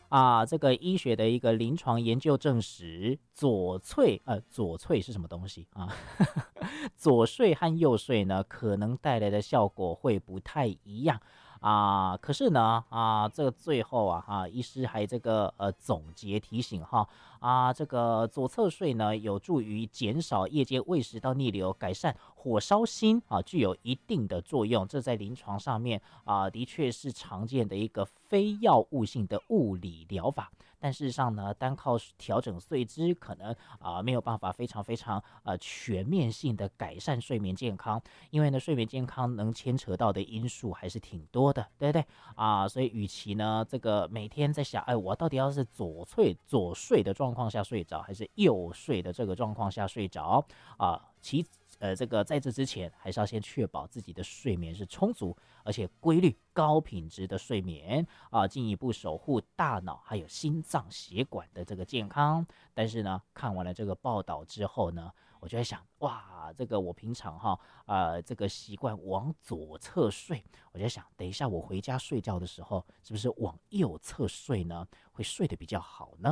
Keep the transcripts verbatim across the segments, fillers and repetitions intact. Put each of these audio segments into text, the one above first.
啊，这个医学的一个临床研究证实，左翠呃左翠是什么东西啊？左睡和右睡呢，可能带来的效果会不太一样啊。可是呢啊，这个最后啊啊，医师还这个呃总结提醒哈啊，这个左侧睡呢有助于减少夜间胃食道逆流，改善火烧心啊，具有一定的作用。这在临床上面啊，的确是常见的一个非药物性的物理疗法。但事实上呢，单靠调整睡姿，可能啊、呃、没有办法非常非常呃全面性的改善睡眠健康，因为呢睡眠健康能牵扯到的因素还是挺多的，对不对啊？所以与其呢这个每天在想，哎，我到底要是左睡左睡的状况下睡着，还是右睡的这个状况下睡着啊？其呃，这个在这之前，还是要先确保自己的睡眠是充足，而且规律、高品质的睡眠啊，进一步守护大脑还有心脏血管的这个健康。但是呢，看完了这个报道之后呢，我就在想，哇，这个我平常哈，呃，这个习惯往左侧睡，我就在想，等一下我回家睡觉的时候，是不是往右侧睡呢？会睡得比较好呢？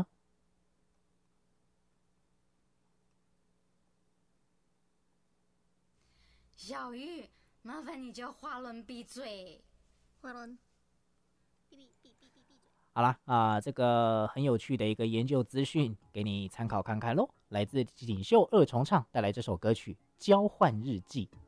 小玉，麻烦你叫华伦闭嘴。 华伦，闭闭闭闭闭闭嘴。 好啦啊，这个很有趣的一个研究资讯，给你参考看看喽。来自锦绣二重唱带来这首歌曲《交换日记》。